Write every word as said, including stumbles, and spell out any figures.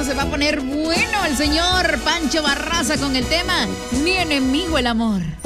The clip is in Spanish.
se va a poner bueno el señor Pancho Barraza con el tema Mi enemigo el amor.